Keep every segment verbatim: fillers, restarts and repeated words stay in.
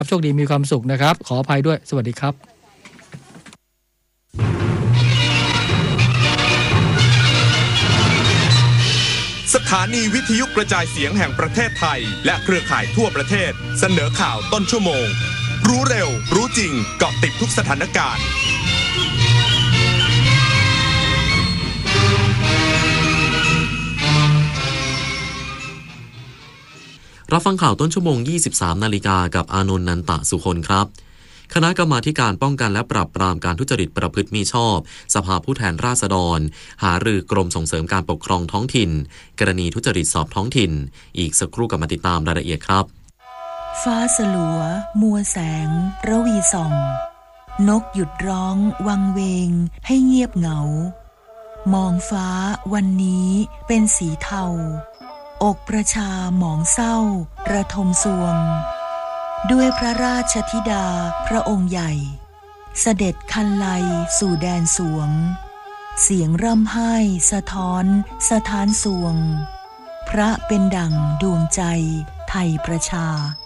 โชคดีมีความสุขนะครับขออภัยด้วยสวัสดีครับสถานีวิทยุกระจายเสียงแห่งประเทศไทยและเครือข่ายทั่วประเทศเสนอข่าวต้นชั่วโมงรู้เร็วรู้จริงเกาะติดทุกสถานการณ์รับฟังข่าวต้นชั่วโมง ยี่สิบสาม นาฬิกากับอานนท์ นันตะสุคนครับคณะกรรมาธิการป้องกันและปราบปรามการทุจริตประพฤติมิชอบสภาผู้แทนราษฎรหารือกรมส่งเสริมการปกครองท้องถิ่นกรณีทุจริตสอบท้องถิ่นอีกสักครู่กลับมาติดตามรายละเอียดครับฟ้าสลัวมัวแสงระวีส่องนกหยุดร้องวังเวงให้เงียบเหงามองฟ้าวันนี้เป็นสีเทาอกประชาหมองเศร้าระทมสวงด้วยพระราชธิดาพระองค์ใหญ่เสด็จคันไลสู่แดนสวงเสียงร่ำไห้สะท้อนสถานสวงพระเป็นดั่งดวงใจไทยประชา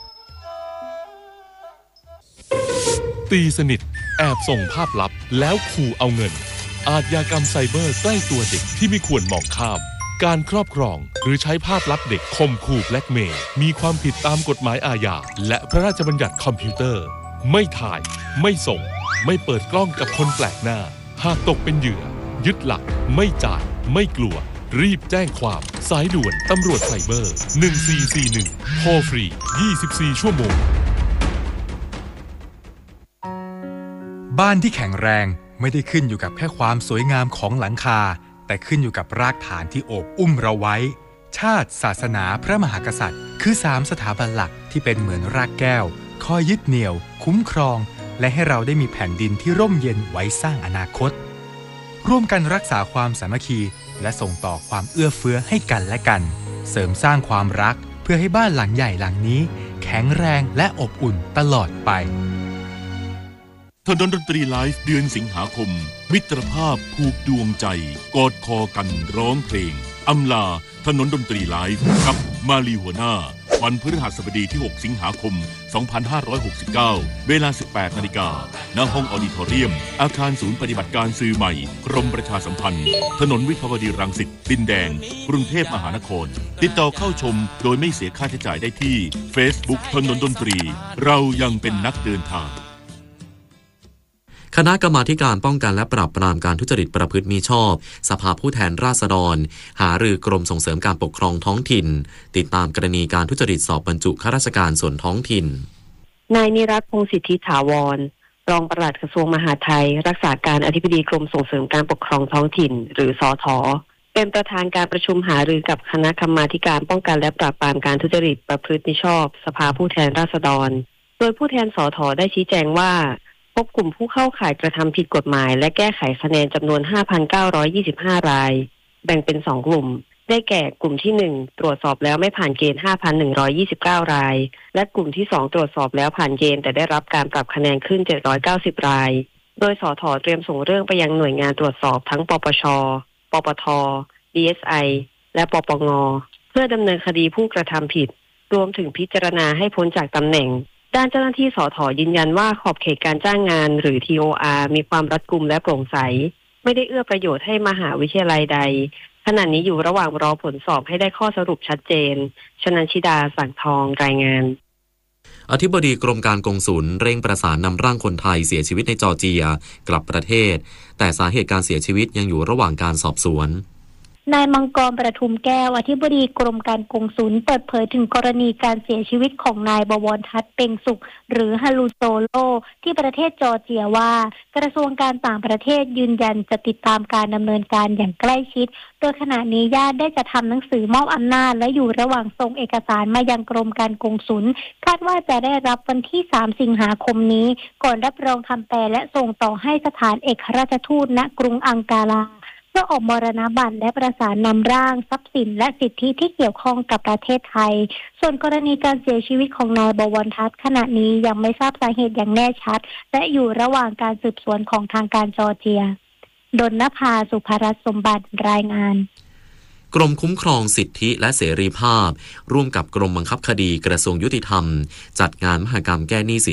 ตีสนิทแอบส่งภาพลับแล้วขู่เอาเงินอาชญากรรมไซเบอร์ใกล้ตัวเด็กที่ไม่ควรมองข้ามการครอบครองหรือใช้ภาพลับเด็กข่มขู่แบล็กเมย์มีความผิดตามกฎหมายอาญาและพระราชบัญญัติคอมพิวเตอร์ไม่ถ่ายไม่ส่งไม่เปิดกล้องกับคนแปลกหน้าหากตกเป็นเหยื่อยึดหลักไม่จ่ายไม่กลัวรีบแจ้งความสายด่วนตำรวจไซเบอร์หนึ่งสี่สี่หนึ่งโทรฟรียี่สิบสี่ชั่วโมงบ้านที่แข็งแรงไม่ได้ขึ้นอยู่กับแค่ความสวยงามของหลังคาแต่ขึ้นอยู่กับรากฐานที่โอบอุ้มเราไว้ชาติศาสนาพระมหากษัตริย์คือสามสถาบันหลักที่เป็นเหมือนรากแก้วคอยยึดเหนี่ยวคุ้มครองและให้เราได้มีแผ่นดินที่ร่มเย็นไว้สร้างอนาคตร่วมกันรักษาความสามัคคีและส่งต่อความเอื้อเฟื้อให้กันและกันเสริมสร้างความรักเพื่อให้บ้านหลังใหญ่หลังนี้แข็งแรงและอบอุ่นตลอดไปถนนดนตรีไลฟ์เดือนสิงหาคมมิตรภาพผูกดวงใจกอดคอกันร้องเพลงอำลาถนนดนตรีไลฟ์กับมาลีหัวหน้าวันพฤหัสบดีที่หกสิงหาคมสองพันห้าร้อยหกสิบเก้าเวลา สิบแปดนาฬิกา ณ ห้องออดิทอเรียมอาคารศูนย์ปฏิบัติการสื่อใหม่กรมประชาสัมพันธ์ถนนวิภาวดีรังสิตดินแดงกรุงเทพมหานครติดต่อเข้าชมโดยไม่เสียค่าใช้จ่ายได้ที่ Facebook ถนนดนตรีเรายังเป็นนักเดินทางคณะกรรมาธิการป้องกันและปราบปรามการทุจริตประพฤติมิชอบสภาผู้แทนราษฎรหารือกรมส่งเสริมการปกครองท้องถิ่นติดตามกรณีการทุจริตสอบบรรจุข้าราชการส่วนท้องถิ่นนายนิรัตน์พงษ์สิทธิถาวรรองปลัดกระทรวงมหาดไทยรักษาการอธิบดีกรมส่งเสริมการปกครองท้องถิ่นหรือสท.เป็นประธานการประชุมหารือกับคณะกรรมาธิการป้องกันและปราบปรามการทุจริตประพฤติมิชอบสภาผู้แทนราษฎรโดยผู้แทนสท.ได้ชี้แจงว่าพบกลุ่มผู้เข้าข่ายกระทำผิดกฎหมายและแก้ไขคะแนนจำนวน ห้าพันเก้าร้อยยี่สิบห้า รายแบ่งเป็นสองกลุ่มได้แก่กลุ่มที่หนึ่งตรวจสอบแล้วไม่ผ่านเกณฑ์ ห้าพันหนึ่งร้อยยี่สิบเก้า รายและกลุ่มที่สองตรวจสอบแล้วผ่านเกณฑ์แต่ได้รับการปรับคะแนนขึ้นเจ็ดร้อยเก้าสิบรายโดยสท.เตรียมส่งเรื่องไปยังหน่วยงานตรวจสอบทั้งปปช.ปปท. ดี เอส ไอ และปปง.เพื่อดำเนินคดีผู้กระทำผิดรวมถึงพิจารณาให้พ้นจากตำแหน่งด้านเจ้าหน้าที่สท.ยืนยันว่าขอบเขตการจ้างงานหรือ ที โอ อาร์ มีความรัดกุมและโปร่งใสไม่ได้เอื้อประโยชน์ให้มหาวิทยาลัยใดขณะนี้อยู่ระหว่างรอผลสอบให้ได้ข้อสรุปชัดเจนชนันชิดาสังทองรายงานอธิบดีกรมการกงสุลเร่งประสานนำร่างคนไทยเสียชีวิตในจอร์เจียกลับประเทศแต่สาเหตุการเสียชีวิตยังอยู่ระหว่างการสอบสวนนายมังกรประทุมแก้วอธิบดีกรมการกงสุลเปิดเผยถึงกรณีการเสียชีวิตของนายบวรทัศน์เพ็งสุขหรือฮารุโซโลที่ประเทศจอร์เจียว่ากระทรวงการต่างประเทศยืนยันจะติดตามการดำเนินการอย่างใกล้ชิดโดยขณะนี้ญาติได้จะทำหนังสือมอบอำนาจและอยู่ระหว่างส่งเอกสารมายังกรมการกงสุลคาดว่าจะได้รับวันที่สามสิงหาคมนี้ก่อนรับรองคำแปลและส่งต่อให้สถานเอกราชทูตณกรุงอังการาเพื่อออกมรณบัตรและประสานนำร่างทรัพย์สินและสิทธิที่เกี่ยวข้องกับประเทศไทยส่วนกรณีการเสียชีวิตของนายบวรทัศน์ขณะนี้ยังไม่ทราบสาเหตุอย่างแน่ชัดและอยู่ระหว่างการสืบสวนของทางการจอร์เจียดลนภาสุภรัตน์สมบัติรายงานกรมคุ้มครองสิทธิและเสรีภาพร่วมกับกรมบังคับคดีกระทรวงยุติธรรมจัดงานมหกรรมแก้หนี้สิน